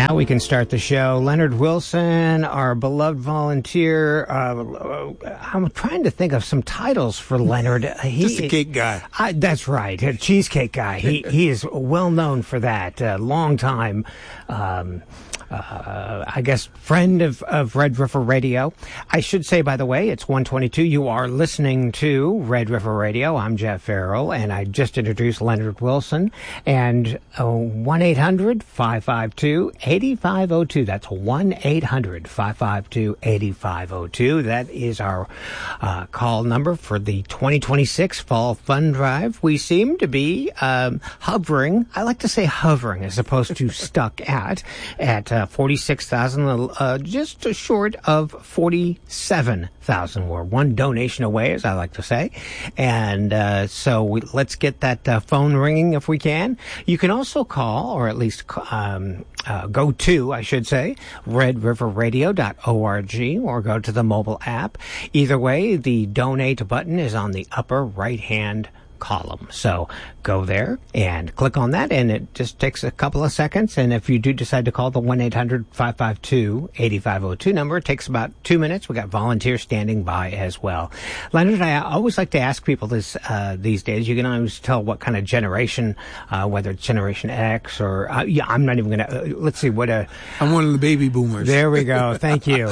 Now we can start the show. Leonard Wilson, our beloved volunteer. I'm trying to think of some titles for Leonard. Just a cake guy. That's right, a cheesecake guy. He is well known for that. Long time. I guess, friend of Red River Radio. I should say, by the way, it's 1:22. You are listening to Red River Radio. I'm Jeff Farrell, and I just introduced Leonard Wilson. And 1-800-552-8502. That's 1-800-552-8502. That is our call number for the 2026 Fall Fund Drive. We seem to be hovering. I like to say hovering as opposed to stuck at 46,000, just short of 47,000. We're one donation away, as I like to say. And so let's get that phone ringing if we can. You can also call, or at least go to, I should say, redriverradio.org, or go to the mobile app. Either way, the donate button is on the upper right-hand column. So go there and click on that, and it just takes a couple of seconds. And if you do decide to call the 1-800-552-8502 number, it takes about 2 minutes. We got volunteers standing by as well. Leonard, I always like to ask people this these days. You can always tell what kind of generation, whether it's Generation X or I'm not even gonna. Let's see what I'm one of the baby boomers. There we go. Thank you.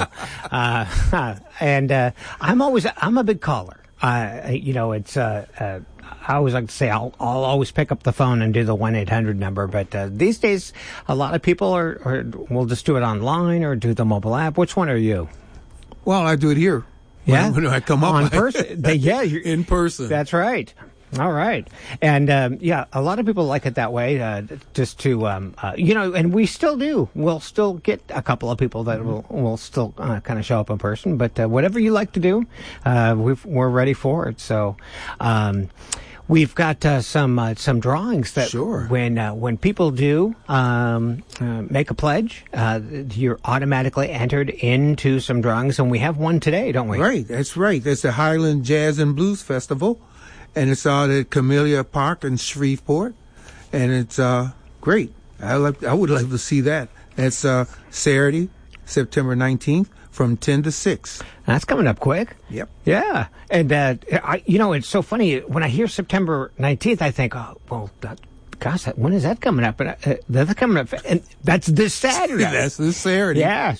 And I'm a big caller. It's I always like to say I'll always pick up the phone and do the 1-800 number, but these days a lot of people will just do it online or do the mobile app. Which one are you? Well, I do it here. Yeah, when I come up on person. Yeah, you're in person. That's right. All right. And, a lot of people like it that way, just to, and we still do. We'll still get a couple of people that will still kind of show up in person. But whatever you like to do, we're ready for it. So we've got some drawings that sure. when people do make a pledge, you're automatically entered into some drawings. And we have one today, don't we? Right. That's right. That's the Highland Jazz and Blues Festival. And it's out at Camellia Park in Shreveport, and it's great. I would like to see that. That's Saturday, September 19th, from 10 to 6. That's coming up quick. Yep. Yeah, and it's so funny when I hear September 19th, I think, oh, well, gosh, when is that coming up? And that's coming up, and that's this Saturday. That's this Saturday. Yeah.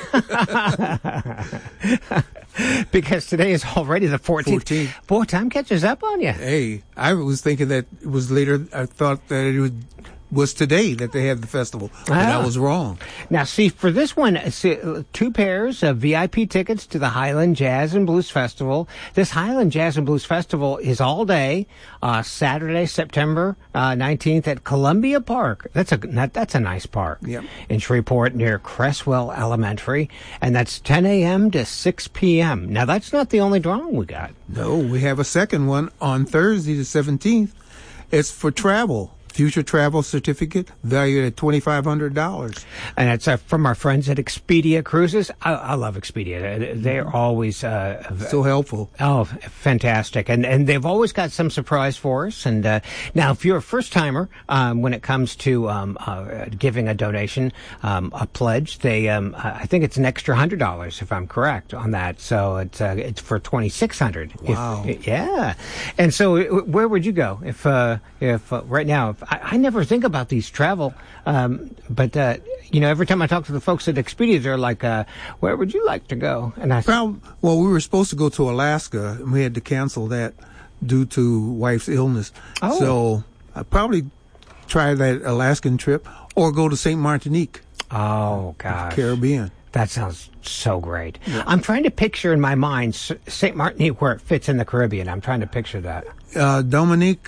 Because today is already the 14th. Boy, time catches up on you. Hey, I was thinking that it was later. I thought that it was today that they had the festival, and I was wrong. Now, see, for this one, 2 pairs of VIP tickets to the Highland Jazz and Blues Festival. This Highland Jazz and Blues Festival is all day, Saturday, September 19th at Columbia Park. That's a nice park. Yep. In Shreveport near Cresswell Elementary, and that's 10 a.m. to 6 p.m. Now, that's not the only drawing we got. No, we have a second one on Thursday, the 17th. It's for travel. Future travel certificate valued at $2,500. And it's from our friends at Expedia Cruises. I love Expedia. They're always so helpful. Oh, fantastic. And they've always got some surprise for us. And now, if you're a first-timer, when it comes to giving a donation, a pledge, they I think it's an extra $100, if I'm correct on that. So it's for $2,600. Wow. Yeah. And so where would you go if right now, I never think about these travel, but every time I talk to the folks at Expedia, they're like, where would you like to go? And well, we were supposed to go to Alaska, and we had to cancel that due to wife's illness. Oh. So I'd probably try that Alaskan trip or go to St. Martinique. Oh, gosh. Caribbean. That sounds so great. Yeah. I'm trying to picture in my mind St. Martinique where it fits in the Caribbean. I'm trying to picture that. Dominique,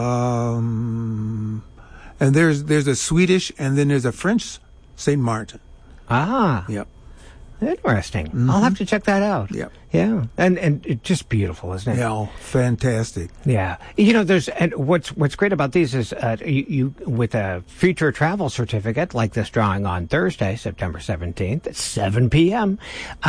and there's a Swedish and then there's a French St. Martin. Ah. Yep. Interesting. Mm-hmm. I'll have to check that out. Yep. Yeah. And it's just beautiful, isn't it? Yeah, fantastic. Yeah. And what's great about these is you with a future travel certificate like this drawing on Thursday, September 17th at 7 p.m.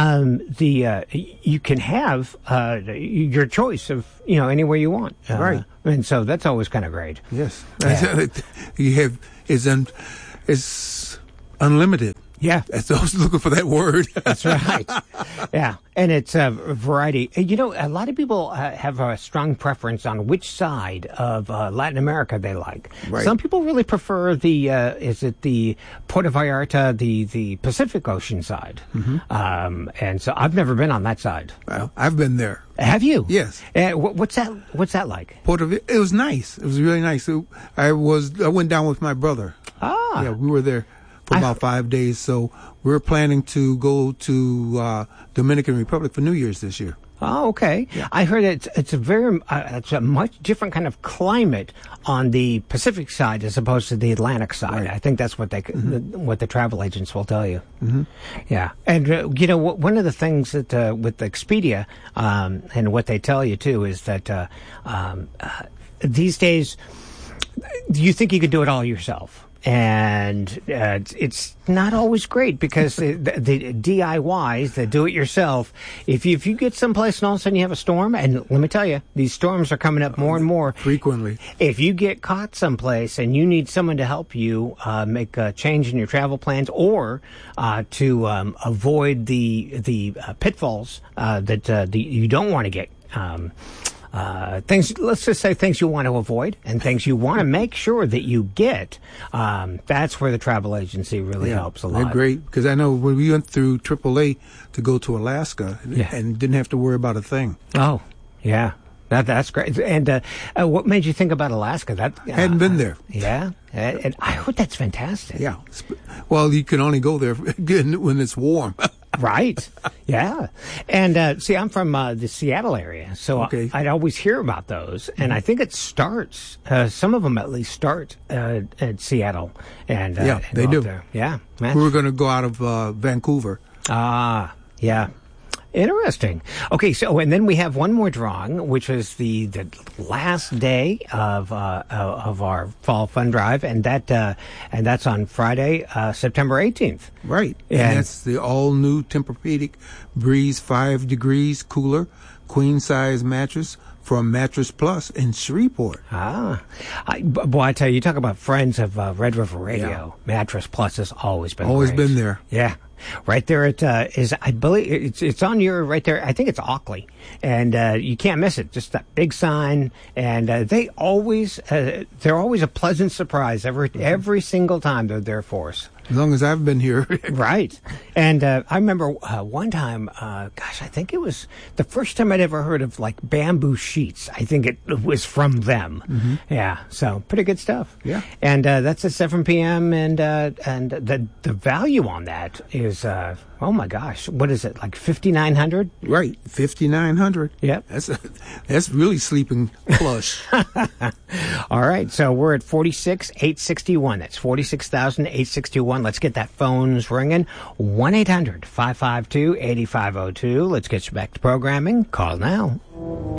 You can have your choice of anywhere you want. Right. And so that's always kind of great. Yes. Yeah. You have unlimited. Yeah. I was looking for that word. That's right. Yeah. And it's a variety. You know, a lot of people have a strong preference on which side of Latin America they like. Right. Some people really prefer is it the Puerto Vallarta, the Pacific Ocean side. Mm-hmm. And so I've never been on that side. Well, I've been there. Have you? Yes. What's that like? It was nice. It was really nice. I went down with my brother. Ah. Yeah, we were there for about 5 days. So we're planning to go to Dominican Republic for New Year's this year. Oh, okay. Yeah. I heard it's a much different kind of climate on the Pacific side as opposed to the Atlantic side. Right. I think that's what what the travel agents will tell you. Mm-hmm. Yeah, and you know, one of the things that with Expedia and what they tell you too is that these days you think you could do it all yourself. And it's not always great because the DIYs, the do-it-yourself, if you get someplace and all of a sudden you have a storm, and let me tell you, these storms are coming up more and more frequently. If you get caught someplace and you need someone to help you make a change in your travel plans or to avoid the pitfalls that you don't want to get. Let's just say things you want to avoid and things you want to make sure that you get. That's where the travel agency really helps a lot. They're great because I know when we went through AAA to go to Alaska and didn't have to worry about a thing. Oh, yeah. That's great. And what made you think about Alaska? Hadn't been there. Yeah, and I heard that's fantastic. Yeah. Well, you can only go there when it's warm. Right. Yeah. And see, I'm from the Seattle area, so I'd always hear about those. And I think it starts, some of them at least start at Seattle. And they do. There. Yeah. We were going to go out of Vancouver. Ah, yeah. Interesting. Okay, so and then we have one more drawing, which is the last day of our fall fun drive, and that's on Friday, September 18th. Right, and that's the all new Tempur-Pedic Breeze 5 degrees cooler queen size mattress from Mattress Plus in Shreveport. I tell you, you talk about friends of Red River Radio. Yeah. Mattress Plus has always been there. Yeah. Right there it is. I believe it's on your right there. I think it's Auckley, and you can't miss it. Just that big sign, and they're always a pleasant surprise every single time they're there for us. As long as I've been here. Right. And I remember one time, I think it was the first time I'd ever heard of like bamboo sheets. I think it was from them. Mm-hmm. Yeah. So pretty good stuff. Yeah. And that's at 7 p.m. And the value on that is, oh my gosh, what is it, like $5,900? Right. $5,900. Yep. That's really sleeping plush. All right. So we're at 46,861. That's 46,861. Let's get that phones ringing. 1-800-552-8502. Let's get you back to programming. Call now.